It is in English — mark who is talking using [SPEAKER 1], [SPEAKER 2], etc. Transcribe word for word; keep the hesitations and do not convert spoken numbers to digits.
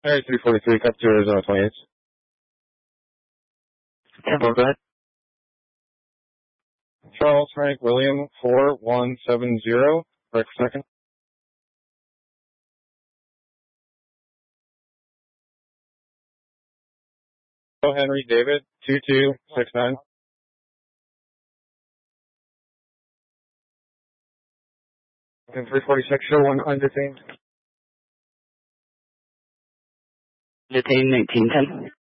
[SPEAKER 1] Area three forty-three, up to Arizona twenty-eight.
[SPEAKER 2] Temple, go ahead.
[SPEAKER 1] Charles Frank William four one seven zero, right for second. Henry David two two six nine. And three forty-six, show one undetained.
[SPEAKER 2] Detained nineteen ten.